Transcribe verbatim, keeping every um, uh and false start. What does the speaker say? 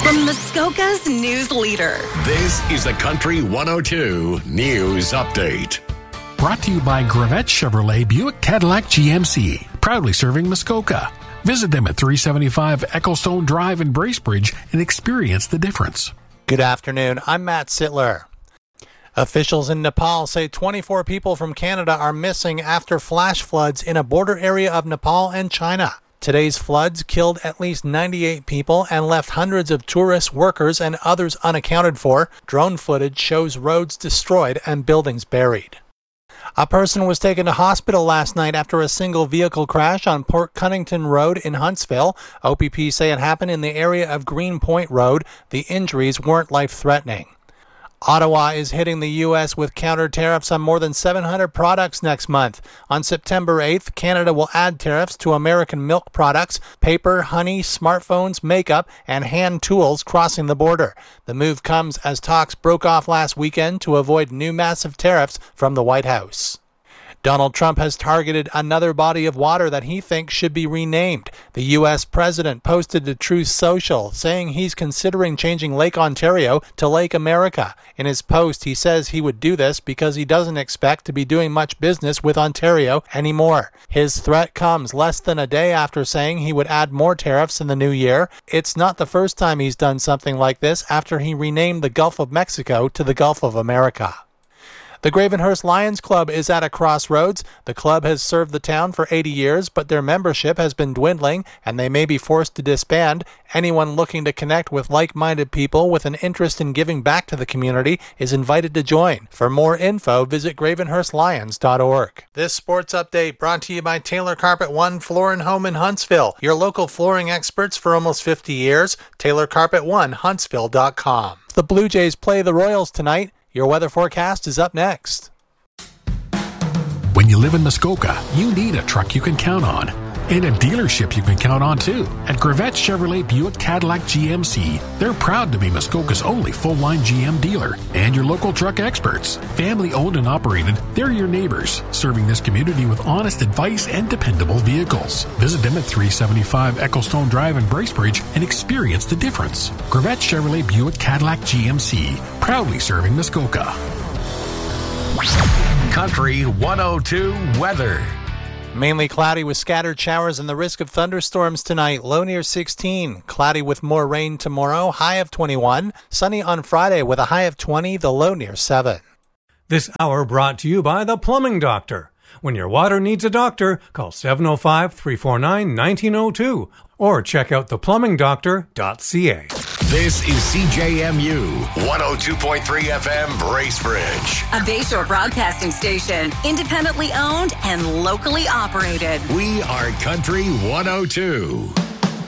From Muskoka's news leader. This is the Country one oh two News Update. Brought to you by Gravette Chevrolet Buick Cadillac G M C, proudly serving Muskoka. Visit them at three seventy-five Ecclestone Drive in Bracebridge and experience the difference. Good afternoon. I'm Matt Sittler. Officials in Nepal say twenty-four people from Canada are missing after flash floods in a border area of Nepal and China. Today's floods killed at least ninety-eight people and left hundreds of tourists, workers, and others unaccounted for. Drone footage shows roads destroyed and buildings buried. A person was taken to hospital last night after a single vehicle crash on Port Cunnington Road in Huntsville. O P P say it happened in the area of Green Point Road. The injuries weren't life-threatening. Ottawa is hitting the U S with counter tariffs on more than seven hundred products next month. On September eighth, Canada will add tariffs to American milk products, paper, honey, smartphones, makeup, and hand tools crossing the border. The move comes as talks broke off last weekend to avoid new massive tariffs from the White House. Donald Trump has targeted another body of water that he thinks should be renamed. The U S president posted to Truth Social saying he's considering changing Lake Ontario to Lake America. In his post, he says he would do this because he doesn't expect to be doing much business with Ontario anymore. His threat comes less than a day after saying he would add more tariffs in the new year. It's not the first time he's done something like this after he renamed the Gulf of Mexico to the Gulf of America. The Gravenhurst Lions Club is at a crossroads. The club has served the town for eighty years, but their membership has been dwindling, and they may be forced to disband. Anyone looking to connect with like-minded people with an interest in giving back to the community is invited to join. For more info, visit gravenhurst lions dot org. This sports update brought to you by Taylor Carpet One Floor and Home in Huntsville, your local flooring experts for almost fifty years. Taylor Carpet One Huntsville dot com. The Blue Jays play the Royals tonight. Your weather forecast is up next. When you live in Muskoka, you need a truck you can count on. And a dealership you can count on, too. At Gravette Chevrolet Buick Cadillac G M C, they're proud to be Muskoka's only full-line G M dealer and your local truck experts. Family-owned and operated, they're your neighbors, serving this community with honest advice and dependable vehicles. Visit them at three seventy-five Ecclestone Drive in Bracebridge and experience the difference. Gravette Chevrolet Buick Cadillac G M C, proudly serving Muskoka. Country one oh two weather. Mainly cloudy with scattered showers and the risk of thunderstorms tonight. Low near sixteen. Cloudy with more rain tomorrow. High of twenty-one. Sunny on Friday with a high of twenty. The low near seven. This hour brought to you by The Plumbing Doctor. When your water needs a doctor, call seven oh five, three four nine, one nine oh two or check out the plumbing doctor dot c a. This is C J M U one oh two point three F M Bracebridge. A Bayshore broadcasting station, independently owned and locally operated. We are Country one oh two.